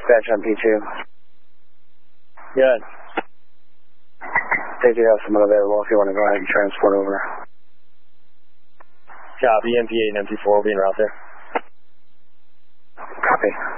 dispatch on P2. Good. They do have someone available if you want to go ahead and transport over. Copy, MP8 and MP4 will be en route there. Copy.